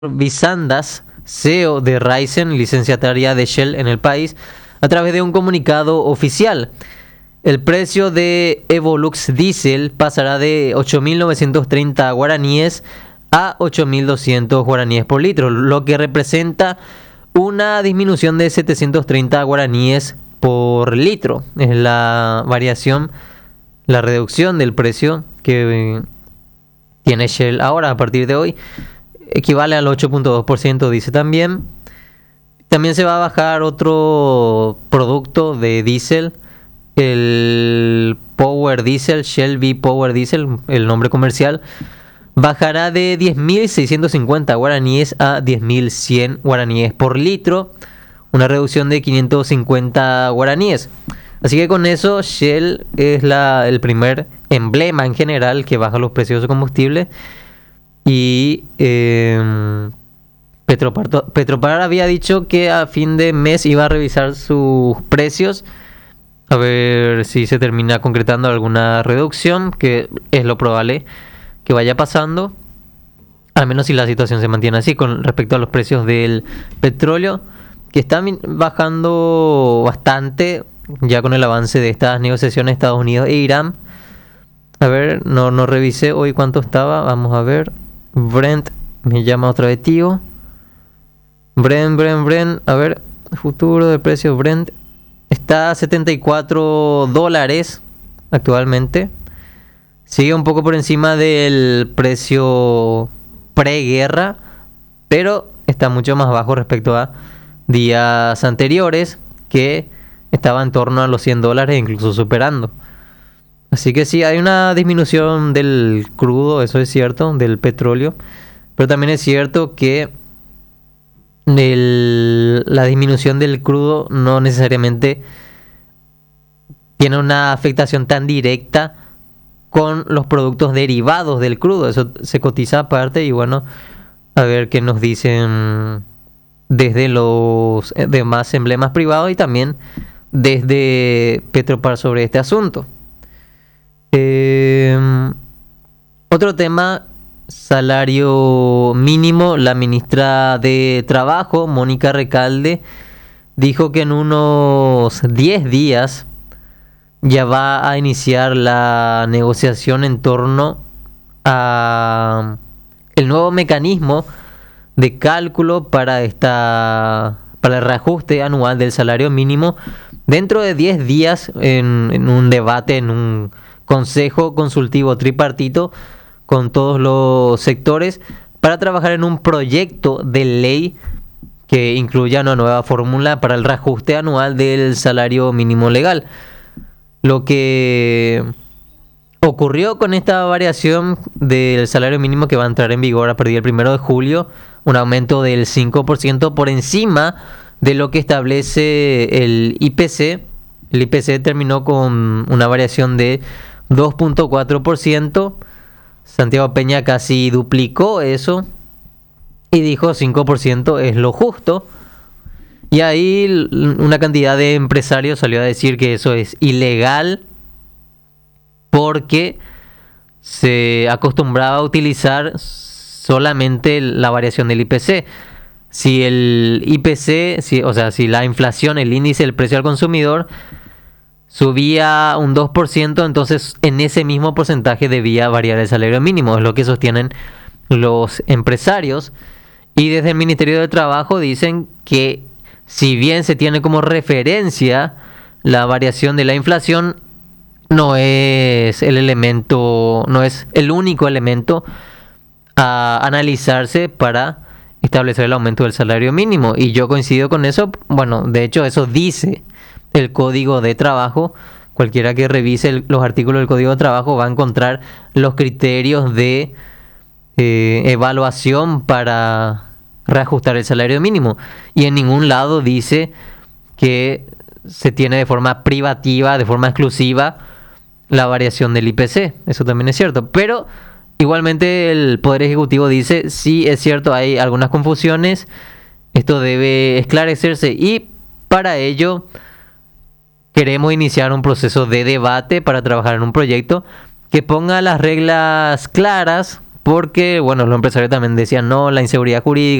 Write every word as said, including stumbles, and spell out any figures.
Visandas, C E O de Raizen, licenciataria de Shell en el país, a través de un comunicado oficial. El precio de Evolux Diesel pasará de ocho mil novecientos treinta guaraníes a ocho mil doscientos guaraníes por litro, lo que representa una disminución de setecientos treinta guaraníes por litro. Es la variación, la reducción del precio que tiene Shell ahora a partir de hoy. Equivale al ocho punto dos por ciento, dice también. También se va a bajar otro producto de diésel, el Power Diesel, Shell V Power Diesel, el nombre comercial. Bajará de diez mil seiscientos cincuenta guaraníes a diez mil cien guaraníes por litro, una reducción de quinientos cincuenta guaraníes. Así que con eso Shell es la, el primer emblema en general que baja los precios de combustible. Y eh, Petropar, Petropar había dicho que a fin de mes iba a revisar sus precios, a ver si se termina concretando alguna reducción, que es lo probable que vaya pasando, al menos si la situación se mantiene así con respecto a los precios del petróleo, que están bajando bastante ya con el avance de estas negociaciones Estados Unidos e Irán. A ver, no, no revisé hoy cuánto estaba, vamos a ver. Brent, me llama otra vez tío. Brent, Brent, Brent, a ver, futuro de precio Brent está a setenta y cuatro dólares actualmente. Sigue un poco por encima del precio preguerra, pero está mucho más bajo respecto a días anteriores, que estaba en torno a los cien dólares, incluso superando. Así que sí, hay una disminución del crudo, eso es cierto, del petróleo. Pero también es cierto que el, la disminución del crudo no necesariamente tiene una afectación tan directa con los productos derivados del crudo. Eso se cotiza aparte y bueno, a ver qué nos dicen desde los demás emblemas privados y también desde Petropar sobre este asunto. Eh, otro tema, salario mínimo. La ministra de Trabajo, Mónica Recalde, dijo que en unos diez días ya va a iniciar la negociación en torno a el nuevo mecanismo de cálculo para esta para el reajuste anual del salario mínimo dentro de diez días en, en un debate, en un consejo consultivo tripartito con todos los sectores para trabajar en un proyecto de ley que incluya una nueva fórmula para el reajuste anual del salario mínimo legal. Lo que ocurrió con esta variación del salario mínimo que va a entrar en vigor a partir del primero de julio, un aumento del cinco por ciento por encima de lo que establece el I P C. El I P C terminó con una variación de dos punto cuatro por ciento. Santiago Peña casi duplicó eso y dijo cinco por ciento es lo justo. Y ahí una cantidad de empresarios salió a decir que eso es ilegal porque se acostumbraba a utilizar solamente la variación del I P C. Si el I P C, si, o sea, si la inflación, el índice del precio al consumidor, subía un dos por ciento, entonces en ese mismo porcentaje debía variar el salario mínimo, es lo que sostienen los empresarios. Y desde el Ministerio de Trabajo dicen que si bien se tiene como referencia la variación de la inflación, no es el elemento, no es el único elemento a analizarse para establecer el aumento del salario mínimo. Y yo coincido con eso. Bueno, de hecho eso dice el Código de Trabajo. Cualquiera que revise el, los artículos del Código de Trabajo va a encontrar los criterios de eh, evaluación para reajustar el salario mínimo. Y en ningún lado dice que se tiene de forma privativa, de forma exclusiva, la variación del I P C. Eso también es cierto. Pero igualmente el Poder Ejecutivo dice, sí, es cierto, hay algunas confusiones, esto debe esclarecerse y para ello queremos iniciar un proceso de debate para trabajar en un proyecto que ponga las reglas claras porque, bueno, los empresarios también decían, no, la inseguridad jurídica